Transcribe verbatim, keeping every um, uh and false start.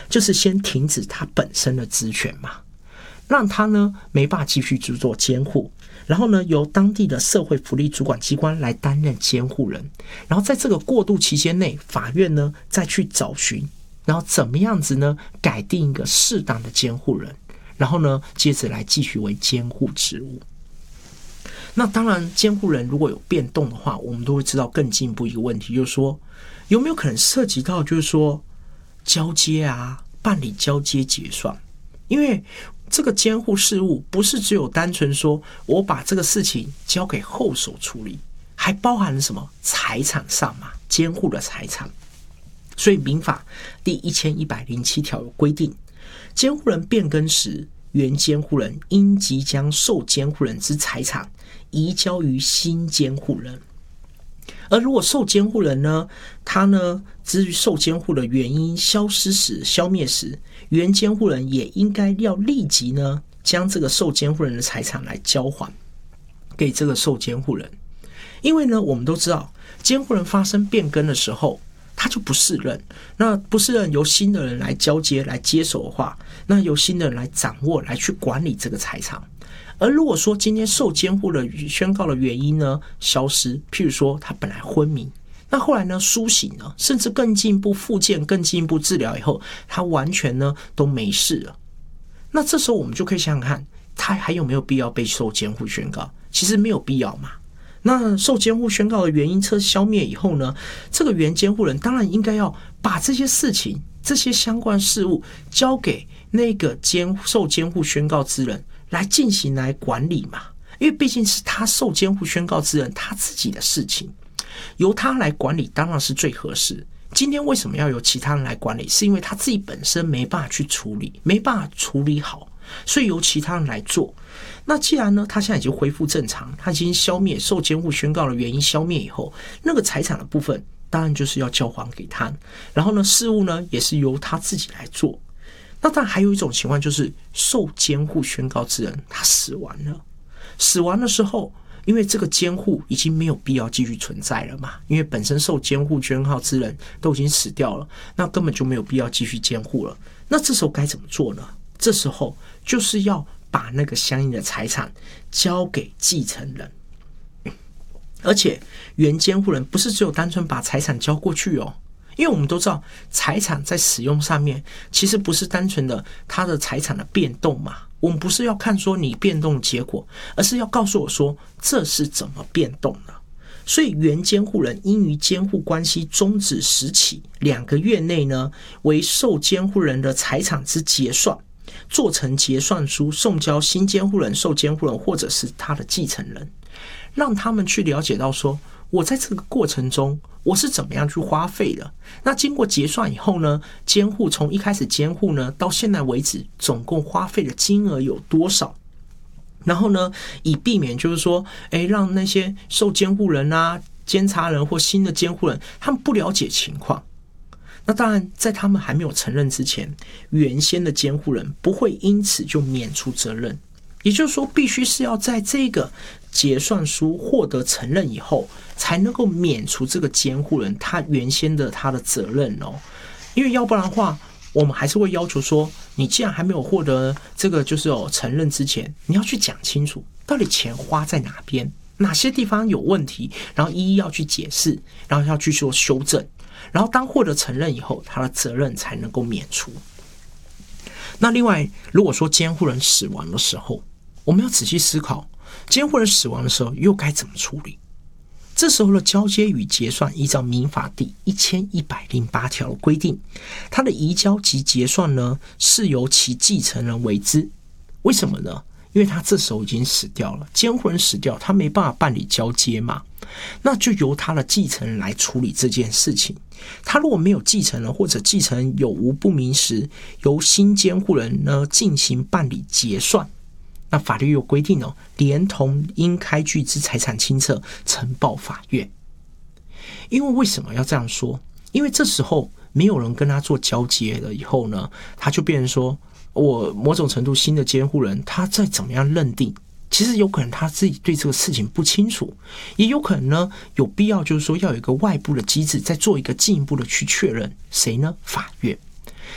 就是先停止他本身的职权嘛，让他呢没办法继续去做监护，然后呢由当地的社会福利主管机关来担任监护人，然后在这个过渡期间内，法院呢再去找寻，然后怎么样子呢改定一个适当的监护人，然后呢接着来继续为监护职务。那当然监护人如果有变动的话，我们都会知道更进一步一个问题，就是说有没有可能涉及到就是说交接啊，办理交接结算。因为这个监护事务不是只有单纯说我把这个事情交给后手处理，还包含了什么财产上嘛，监护的财产。所以民法第一千一百零七条有规定，监护人变更时，原监护人应即将受监护人之财产移交于新监护人。而如果受监护人呢，他呢至于受监护的原因消失时、消灭时，原监护人也应该要立即呢将这个受监护人的财产来交还给这个受监护人。因为呢我们都知道，监护人发生变更的时候，他就不适任，那不适任由新的人来交接来接手的话，那由新的人来掌握来去管理这个财产。而如果说今天受监护的宣告的原因呢消失，譬如说他本来昏迷，那后来呢苏醒了，甚至更进一步复健、更进一步治疗以后，他完全呢都没事了，那这时候我们就可以想想看，他还有没有必要被受监护宣告？其实没有必要嘛。那受监护宣告的原因车消灭以后呢，这个原监护人当然应该要把这些事情、这些相关事务交给那个监受监护宣告之人来进行来管理嘛，因为毕竟是他受监护宣告之人他自己的事情，由他来管理当然是最合适。今天为什么要由其他人来管理？是因为他自己本身没办法去处理，没办法处理好，所以由其他人来做。那既然呢他现在已经恢复正常，他已经消灭受监护宣告的原因消灭以后，那个财产的部分当然就是要交还给他，然后呢事务呢也是由他自己来做。那当然还有一种情况，就是受监护宣告之人他死亡了，死亡的时候因为这个监护已经没有必要继续存在了嘛，因为本身受监护宣告之人都已经死掉了，那根本就没有必要继续监护了。那这时候该怎么做呢？这时候就是要把那个相应的财产交给继承人，而且原监护人不是只有单纯把财产交过去哦，因为我们都知道财产在使用上面其实不是单纯的它的财产的变动嘛，我们不是要看说你变动的结果，而是要告诉我说这是怎么变动的。所以原监护人应于监护关系终止时起两个月内呢，为受监护人的财产之结算，做成结算书送交新监护人、受监护人或者是他的继承人，让他们去了解到说我在这个过程中我是怎么样去花费的。那经过结算以后呢，监护从一开始监护呢到现在为止总共花费的金额有多少，然后呢以避免就是说诶让那些受监护人啊、监察人或新的监护人他们不了解情况。那当然在他们还没有承认之前，原先的监护人不会因此就免除责任，也就是说必须是要在这个结算书获得承认以后才能够免除这个监护人他原先的他的责任哦。因为要不然的话我们还是会要求说，你既然还没有获得这个就是有承认之前，你要去讲清楚到底钱花在哪边，哪些地方有问题，然后一一要去解释，然后要去做修正，然后当获得承认以后他的责任才能够免除。那另外如果说监护人死亡的时候，我们要仔细思考监护人死亡的时候又该怎么处理。这时候的交接与结算依照民法第一千一百零八条规定，他的移交及结算呢是由其继承人为之。为什么呢？因为他这时候已经死掉了，监护人死掉，他没办法办理交接嘛，那就由他的继承人来处理这件事情。他如果没有继承人或者继承人有无不明时，由新监护人呢进行办理结算。那法律有规定哦，连同应开具之财产清册呈报法院。因为为什么要这样说？因为这时候没有人跟他做交接了以后呢，他就变成说我某种程度新的监护人他再怎么样认定，其实有可能他自己对这个事情不清楚，也有可能呢有必要就是说要有一个外部的机制再做一个进一步的去确认。谁呢？法院。